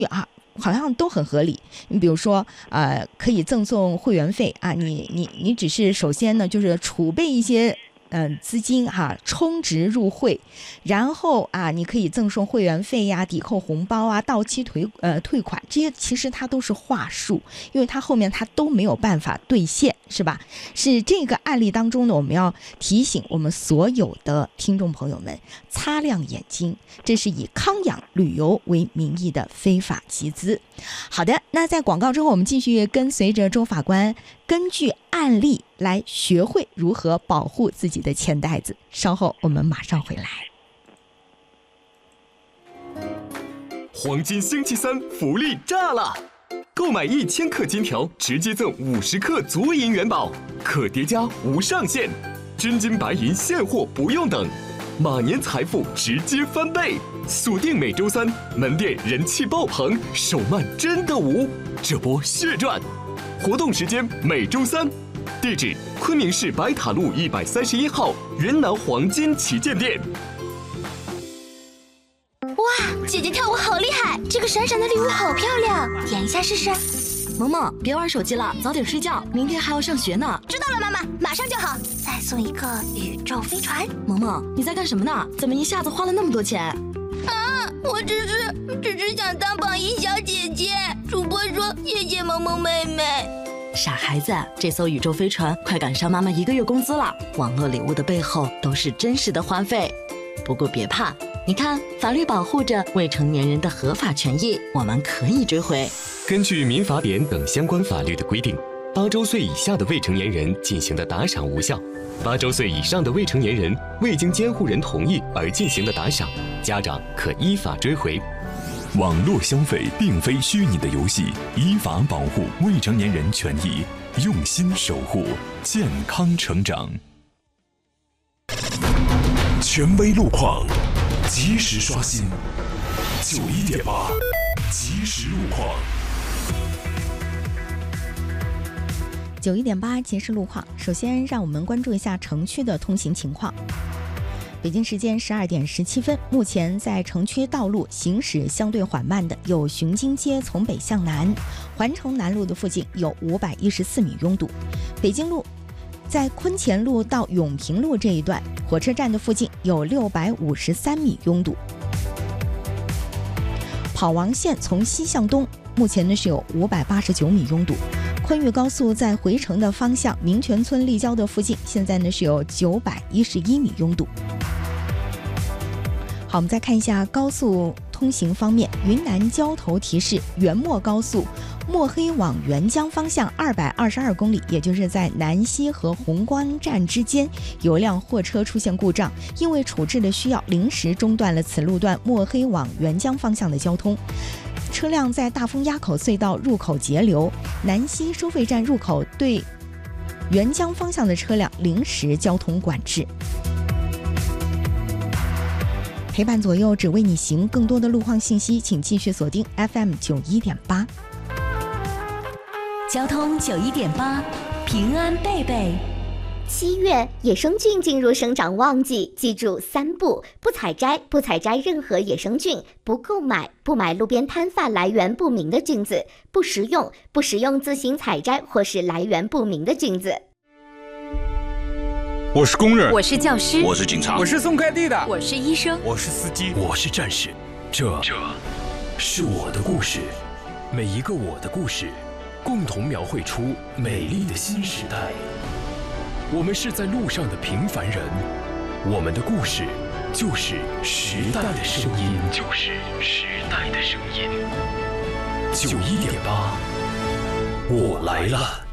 啊，好像都很合理。你比如说，可以赠送会员费啊，你只是首先呢，就是储备一些资金充值入会，然后你可以赠送会员费呀、抵扣红包啊、到期退款，这些其实它都是话术，因为它后面它都没有办法兑现，是吧？是这个案例当中呢，我们要提醒我们所有的听众朋友们擦亮眼睛，这是以康养旅游为名义的非法集资。好的，那在广告之后，我们继续跟随着周法官根据案例来学会如何保护自己的钱袋子。稍后我们马上回来。 黄金星期三福利炸了！购买1000克金条，直接赠50克足银元宝，可叠加无上限，真金白银现货不用等，马年财富直接翻倍。锁定每周三，门店人气爆棚，手慢真的无，这波血赚！活动时间每周三，地址昆明市白塔路131号云南黄金旗舰店。 哇，姐姐跳舞好厉害，这个闪闪的礼物好漂亮，点一下试试。 萌萌，别玩手机了，早点睡觉，明天还要上学呢。 知道了，妈妈，马上就好。再送一个宇宙飞船。 萌萌，你在干什么呢？怎么一下子花了那么多钱？ 我只是想当榜一小姐姐。主播说谢谢萌萌妹妹。 傻孩子，这艘宇宙飞船快赶上妈妈1个月工资了。网络礼物的背后都是真实的花费。不过别怕，你看，法律保护着未成年人的合法权益，我们可以追回。 根据民法典等相关法律的规定，8周岁以下的未成年人进行的打赏无效，8周岁以上的未成年人未经监护人同意而进行的打赏，家长可依法追回。 网络消费并非虚拟的游戏，依法保护未成年人权益，用心守护健康成长。权威路况，及时刷新。91.8，及时路况。 91.8即时路况，首先让我们关注一下城区的通行情况。北京时间12点17分，目前在城区道路行驶相对缓慢的有巡京街从北向南、环城南路的附近有514米拥堵，北京路在昆前路到永平路这一段，火车站的附近有653米拥堵。跑王线从西向东，目前呢是有589米拥堵。昆豫高速在回程的方向，民权村立交的附近，现在呢是有911米拥堵。好，我们再看一下高速通行方面，云南交头提示元墨高速墨黑往沅江方向222公里，也就是在南溪和红光站之间，有辆货车出现故障，因为处置的需要，临时中断了此路段墨黑往沅江方向的交通。车辆在大风垭口隧道入口截流，南溪收费站入口对沅江方向的车辆临时交通管制。陪伴左右，只为你行。更多的路况信息，请继续锁定 FM 91.8。 交通91.8，平安贝贝。 7月，野生菌进入生长旺季，记住3不：不采摘任何野生菌；不购买，不买路边摊贩来源不明的菌子；不食用自行采摘或是来源不明的菌子。 我是工人， 我是教师， 我是警察， 我是送快递的， 我是医生， 我是司机， 我是战士。这是我的故事，每一个我的故事，共同描绘出美丽的新时代。我们是在路上的平凡人，我们的故事就是时代的声音，就是时代的声音。91.8，我来了。